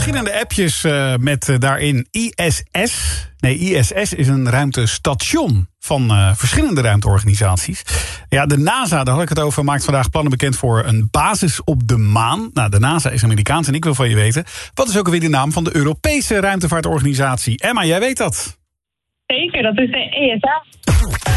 verschillende appjes met daarin ISS. Nee, ISS is een ruimtestation van verschillende ruimteorganisaties. Ja, de NASA, daar had ik het over, maakt vandaag plannen bekend voor een basis op de maan. Nou, de NASA is Amerikaans en ik wil van je weten, wat is ook alweer de naam van de Europese ruimtevaartorganisatie? Emma, jij weet dat. Zeker, dat is de ESA.